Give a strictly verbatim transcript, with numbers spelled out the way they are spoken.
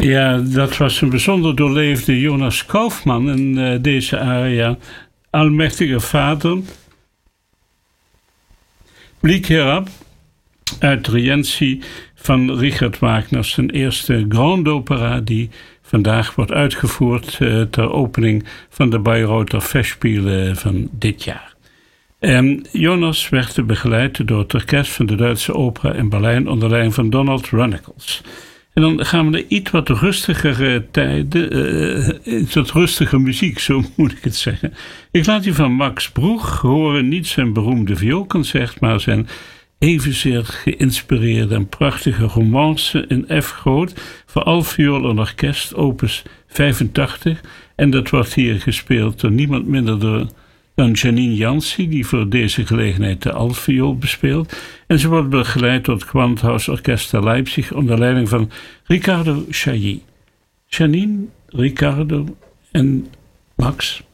Ja, dat was een bijzonder doorleefde Jonas Kaufmann in uh, deze aria. Almachtige Vader, blik herab, uit Rienzi van Richard Wagner, zijn eerste grande opera die vandaag wordt uitgevoerd uh, ter opening van de Bayreuther Festspiele van dit jaar. En Jonas werd begeleid door het orkest van de Duitse Opera in Berlijn onder leiding van Donald Runnicles. En dan gaan we naar iets wat rustigere tijden, uh, iets wat rustige muziek, zo moet ik het zeggen. Ik laat u van Max Bruch horen, niet zijn beroemde vioolconcert, maar zijn evenzeer geïnspireerde en prachtige romance in F groot voor altviool en orkest, opus vijfentachtig. En dat wordt hier gespeeld door niemand minder door dan Janine Jansi, die voor deze gelegenheid de altviool bespeelt. En ze wordt begeleid door het Gewandhaus Orchester Leipzig onder leiding van Riccardo Chailly. Janine, Riccardo en Max.